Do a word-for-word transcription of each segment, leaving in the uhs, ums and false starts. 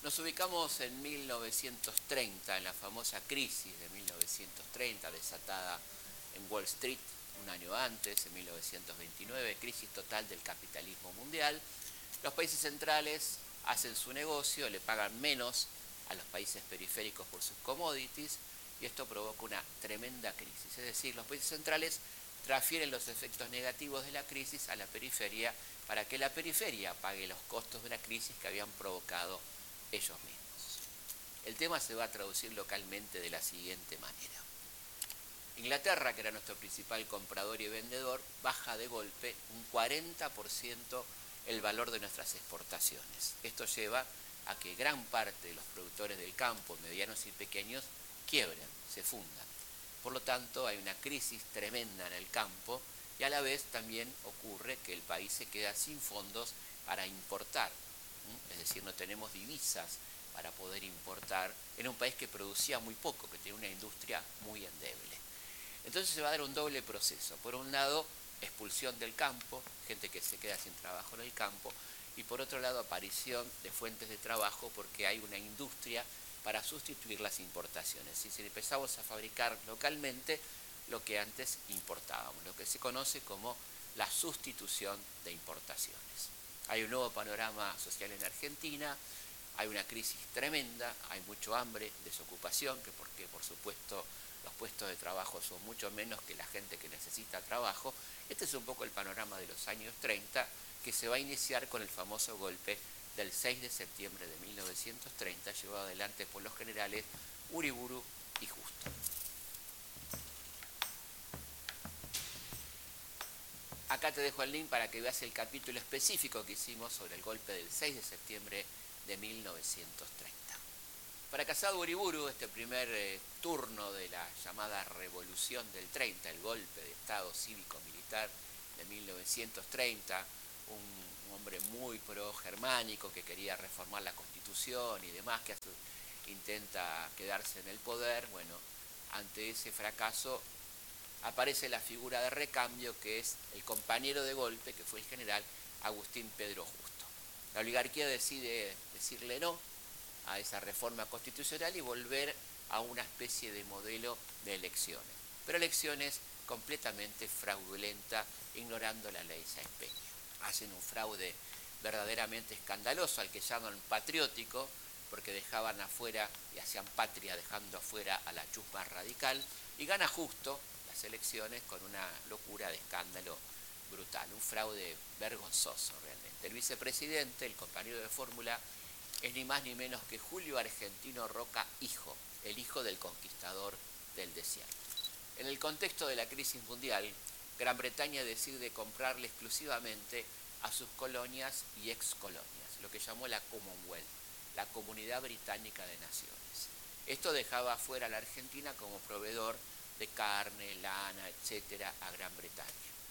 Nos ubicamos en mil novecientos treinta, en la famosa crisis de mil novecientos treinta, desatada en Wall Street un año antes, en mil novecientos veintinueve, crisis total del capitalismo mundial. Los países centrales hacen su negocio, le pagan menos a los países periféricos por sus commodities y esto provoca una tremenda crisis. Es decir, los países centrales transfieren los efectos negativos de la crisis a la periferia para que la periferia pague los costos de la crisis que habían provocado ellos mismos. El tema se va a traducir localmente de la siguiente manera. Inglaterra, que era nuestro principal comprador y vendedor, baja de golpe un cuarenta por ciento el valor de nuestras exportaciones. Esto lleva a que gran parte de los productores del campo, medianos y pequeños, quiebren, se fundan. Por lo tanto, hay una crisis tremenda en el campo y a la vez también ocurre que el país se queda sin fondos para importar. Es decir, no tenemos divisas para poder importar en un país que producía muy poco, que tiene una industria muy endeble. Entonces se va a dar un doble proceso. Por un lado, expulsión del campo, gente que se queda sin trabajo en el campo, y por otro lado, aparición de fuentes de trabajo porque hay una industria para sustituir las importaciones. Y si empezamos a fabricar localmente lo que antes importábamos, lo que se conoce como la sustitución de importaciones. Hay un nuevo panorama social en Argentina, hay una crisis tremenda, hay mucho hambre, desocupación, que porque por supuesto los puestos de trabajo son mucho menos que la gente que necesita trabajo. Este es un poco el panorama de los años treinta, que se va a iniciar con el famoso golpe del seis de septiembre de mil novecientos treinta, llevado adelante por los generales Uriburu y Justo. Acá te dejo el link para que veas el capítulo específico que hicimos sobre el golpe del seis de septiembre de mil novecientos treinta. Fracasado Uriburu, este primer eh, turno de la llamada Revolución del treinta, el golpe de Estado cívico-militar de mil novecientos treinta, un, un hombre muy pro-germánico que quería reformar la Constitución y demás, que hace, intenta quedarse en el poder. Bueno, ante ese fracaso aparece la figura de recambio, que es el compañero de golpe, que fue el general Agustín Pedro Justo. La oligarquía decide decirle no a esa reforma constitucional y volver a una especie de modelo de elecciones, pero elecciones completamente fraudulentas, ignorando la ley Sáenz Peña. Hacen un fraude verdaderamente escandaloso, al que llaman patriótico, porque dejaban afuera y hacían patria dejando afuera a la chusma radical, y gana Justo elecciones con una locura de escándalo brutal, un fraude vergonzoso realmente. El vicepresidente, el compañero de fórmula, es ni más ni menos que Julio Argentino Roca hijo, el hijo del conquistador del desierto. En el contexto de la crisis mundial, Gran Bretaña decide comprarle exclusivamente a sus colonias y excolonias, lo que llamó la Commonwealth, la Comunidad Británica de Naciones. Esto dejaba fuera a la Argentina como proveedor de carne, lana, etcétera, a Gran Bretaña.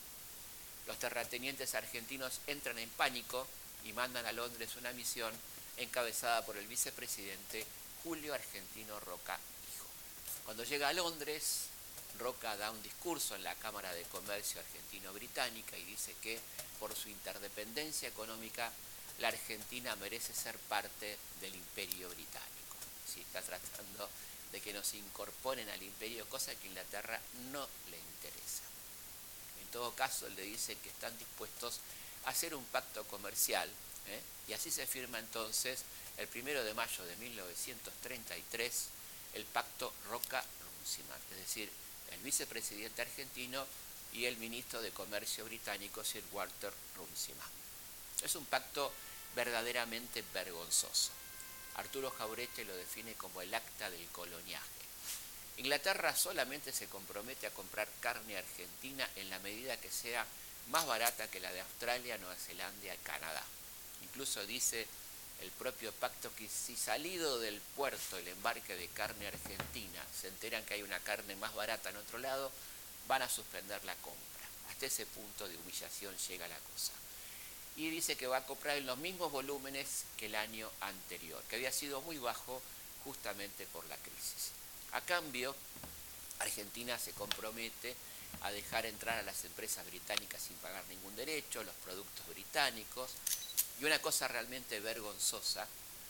Los terratenientes argentinos entran en pánico y mandan a Londres una misión encabezada por el vicepresidente Julio Argentino Roca hijo. Cuando llega a Londres, Roca da un discurso en la Cámara de Comercio Argentino-Británica y dice que por su interdependencia económica la Argentina merece ser parte del Imperio Británico. Sí, está tratando de que nos incorporen al imperio, cosa que a Inglaterra no le interesa. En todo caso, le dicen que están dispuestos a hacer un pacto comercial, ¿eh? Y así se firma entonces, el primero de mayo de mil novecientos treinta y tres, el pacto Roca-Runciman, es decir, el vicepresidente argentino y el ministro de Comercio británico, Sir Walter Runciman. Es un pacto verdaderamente vergonzoso. Arturo Jauretche lo define como el acta del coloniaje. Inglaterra solamente se compromete a comprar carne argentina en la medida que sea más barata que la de Australia, Nueva Zelanda y Canadá. Incluso dice el propio pacto que si salido del puerto el embarque de carne argentina se enteran que hay una carne más barata en otro lado, van a suspender la compra. Hasta ese punto de humillación llega la cosa. Y dice que va a comprar en los mismos volúmenes que el año anterior, que había sido muy bajo justamente por la crisis. A cambio, Argentina se compromete a dejar entrar a las empresas británicas sin pagar ningún derecho, los productos británicos, y una cosa realmente vergonzosa,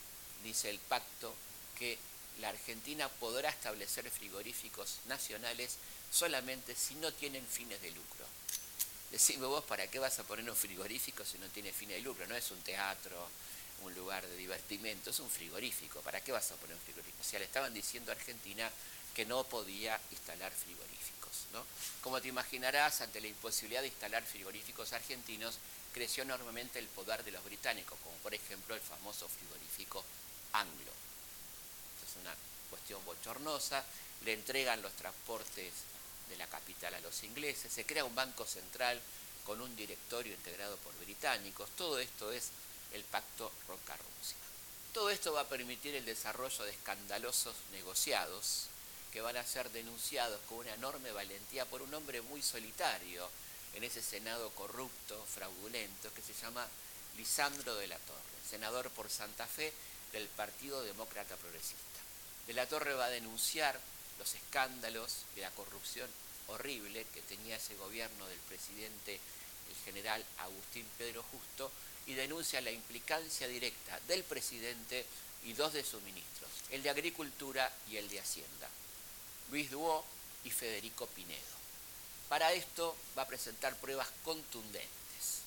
dice el pacto que la Argentina podrá establecer frigoríficos nacionales solamente si no tienen fines de lucro. Decime vos, ¿para qué vas a poner un frigorífico si no tiene fines de lucro? No es un teatro, un lugar de divertimento, es un frigorífico. ¿Para qué vas a poner un frigorífico? O sea, le estaban diciendo a Argentina que no podía instalar frigoríficos, ¿no? Como te imaginarás, ante la imposibilidad de instalar frigoríficos argentinos, creció enormemente el poder de los británicos, como por ejemplo el famoso frigorífico Anglo. Esto es una cuestión bochornosa, le entregan los transportes de la capital a los ingleses, se crea un banco central con un directorio integrado por británicos. Todo esto es el pacto Roca-Runcia. Todo esto va a permitir el desarrollo de escandalosos negociados que van a ser denunciados con una enorme valentía por un hombre muy solitario en ese Senado corrupto, fraudulento, que se llama Lisandro de la Torre, senador por Santa Fe del Partido Demócrata Progresista. De la Torre va a denunciar los escándalos y la corrupción horrible que tenía ese gobierno del presidente, el general Agustín Pedro Justo, y denuncia la implicancia directa del presidente y dos de sus ministros, el de Agricultura y el de Hacienda, Luis Duó y Federico Pinedo. Para esto va a presentar pruebas contundentes.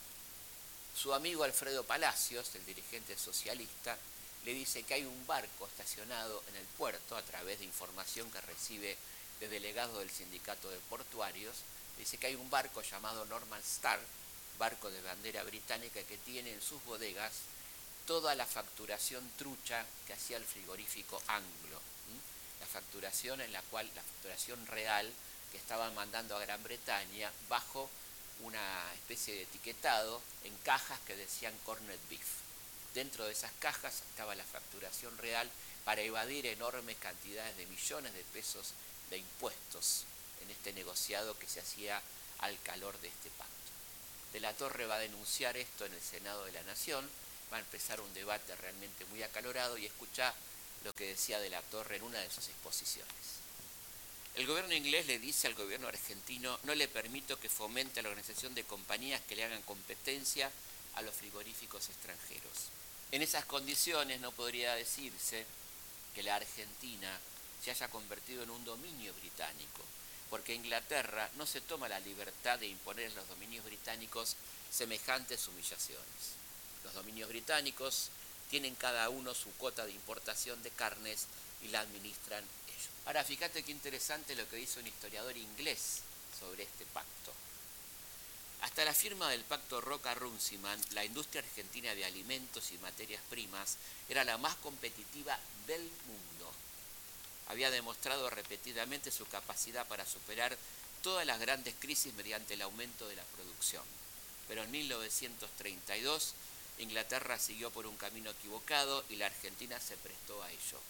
Su amigo Alfredo Palacios, el dirigente socialista, le dice que hay un barco estacionado en el puerto a través de información que recibe de delegados del sindicato de portuarios. Dice que hay un barco llamado Norman Star, barco de bandera británica, que tiene en sus bodegas toda la facturación trucha que hacía el frigorífico Anglo. La facturación en la cual, la facturación real que estaban mandando a Gran Bretaña bajo una especie de etiquetado en cajas que decían corned beef. Dentro de esas cajas estaba la facturación real para evadir enormes cantidades de millones de pesos de impuestos en este negociado que se hacía al calor de este pacto. De la Torre va a denunciar esto en el Senado de la Nación, va a empezar un debate realmente muy acalorado y escuchá lo que decía de la Torre en una de sus exposiciones. El gobierno inglés le dice al gobierno argentino: no le permito que fomente la organización de compañías que le hagan competencia a los frigoríficos extranjeros. En esas condiciones no podría decirse que la Argentina se haya convertido en un dominio británico, porque Inglaterra no se toma la libertad de imponer en los dominios británicos semejantes humillaciones. Los dominios británicos tienen cada uno su cuota de importación de carnes y la administran ellos. Ahora, fíjate qué interesante lo que dice un historiador inglés sobre este pacto. Hasta la firma del pacto Roca-Runciman, la industria argentina de alimentos y materias primas era la más competitiva del mundo. Había demostrado repetidamente su capacidad para superar todas las grandes crisis mediante el aumento de la producción. Pero en mil novecientos treinta y dos, Inglaterra siguió por un camino equivocado y la Argentina se prestó a ello.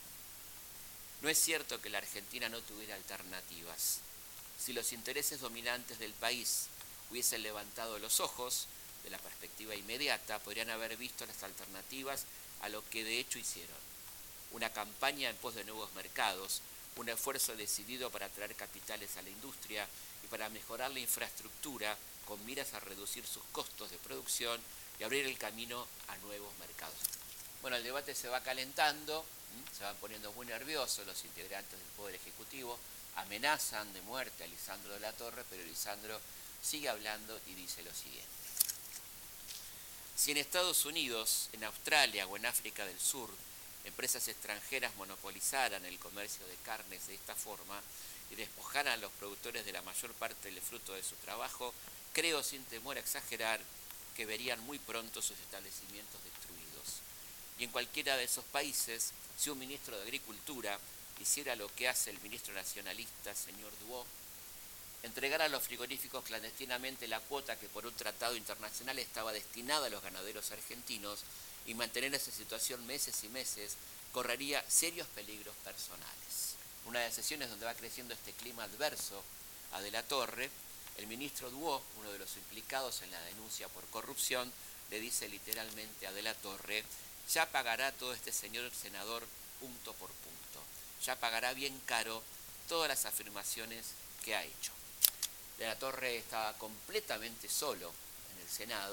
No es cierto que la Argentina no tuviera alternativas. Si los intereses dominantes del país hubiesen levantado los ojos de la perspectiva inmediata, podrían haber visto las alternativas a lo que de hecho hicieron. Una campaña en pos de nuevos mercados, un esfuerzo decidido para atraer capitales a la industria y para mejorar la infraestructura con miras a reducir sus costos de producción y abrir el camino a nuevos mercados. Bueno, el debate se va calentando, se van poniendo muy nerviosos los integrantes del Poder Ejecutivo, amenazan de muerte a Lisandro de la Torre, pero Lisandro sigue hablando y dice lo siguiente. Si en Estados Unidos, en Australia o en África del Sur, empresas extranjeras monopolizaran el comercio de carnes de esta forma y despojaran a los productores de la mayor parte del fruto de su trabajo, creo sin temor a exagerar que verían muy pronto sus establecimientos destruidos. Y en cualquiera de esos países, si un ministro de Agricultura hiciera lo que hace el ministro nacionalista, señor Duó, entregar a los frigoríficos clandestinamente la cuota que por un tratado internacional estaba destinada a los ganaderos argentinos y mantener esa situación meses y meses, correría serios peligros personales. Una de las sesiones donde va creciendo este clima adverso a De la Torre, el ministro Duó, uno de los implicados en la denuncia por corrupción, le dice literalmente a De la Torre: ya pagará todo este señor senador punto por punto, ya pagará bien caro todas las afirmaciones que ha hecho. De la Torre estaba completamente solo en el Senado,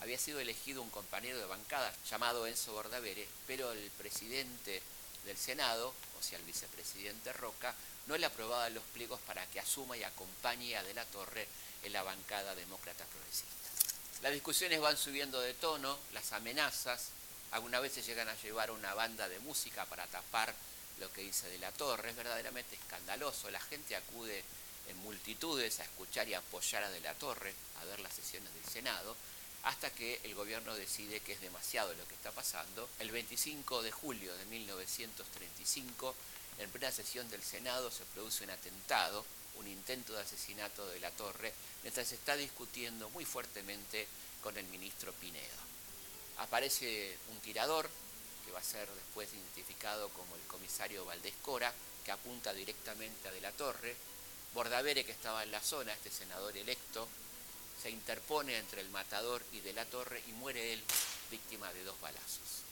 había sido elegido un compañero de bancada llamado Enzo Bordavere, pero el presidente del Senado, o sea, el vicepresidente Roca, no le aprobaba los pliegos para que asuma y acompañe a De la Torre en la bancada demócrata progresista. Las discusiones van subiendo de tono, las amenazas, algunas veces llegan a llevar una banda de música para tapar lo que dice De la Torre. Es verdaderamente escandaloso, la gente acude en multitudes a escuchar y a apoyar a De la Torre, a ver las sesiones del Senado, hasta que el gobierno decide que es demasiado lo que está pasando. El veinticinco de julio de mil novecientos treinta y cinco, en plena sesión del Senado, se produce un atentado, un intento de asesinato de La Torre, mientras se está discutiendo muy fuertemente con el ministro Pinedo. Aparece un tirador, que va a ser después identificado como el comisario Valdés Cora, que apunta directamente a De la Torre. Bordavere, que estaba en la zona, este senador electo, se interpone entre el matador y De la Torre y muere él, víctima de dos balazos.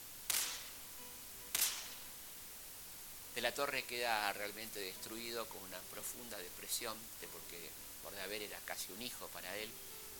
De la Torre queda realmente destruido con una profunda depresión, porque Bordavere era casi un hijo para él.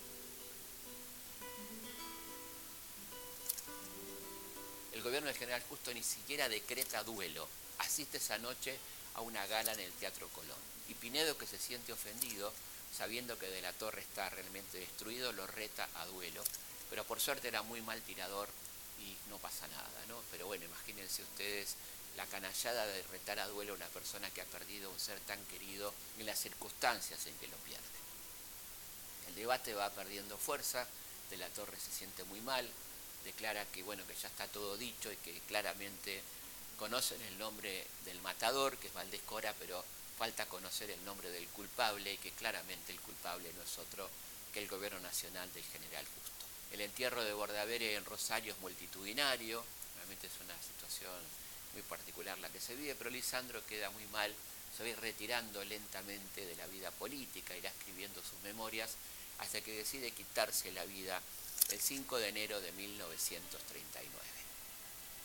El gobierno del general Justo ni siquiera decreta duelo, asiste esa noche a una gala en el Teatro Colón. Y Pinedo, que se siente ofendido, sabiendo que De la Torre está realmente destruido, lo reta a duelo. Pero por suerte era muy mal tirador y no pasa nada, ¿no? Pero bueno, imagínense ustedes la canallada de retar a duelo a una persona que ha perdido un ser tan querido en las circunstancias en que lo pierde. El debate va perdiendo fuerza, De la Torre se siente muy mal, declara que bueno, que ya está todo dicho y que claramente conocen el nombre del matador, que es Valdés Cora, pero falta conocer el nombre del culpable y que claramente el culpable no es otro que el gobierno nacional del general Justo. El entierro de Bordavere en Rosario es multitudinario, realmente es una situación muy particular la que se vive, pero Lisandro queda muy mal, se va a ir retirando lentamente de la vida política, irá escribiendo sus memorias, hasta que decide quitarse la vida el cinco de enero de mil novecientos treinta y nueve.